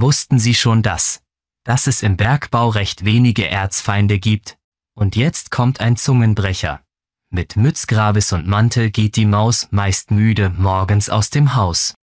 Wussten Sie schon das? Dass es im Bergbau recht wenige Erzfeinde gibt? Und jetzt kommt ein Zungenbrecher. Mit Mützgrabes und Mantel geht die Maus, meist müde, morgens aus dem Haus.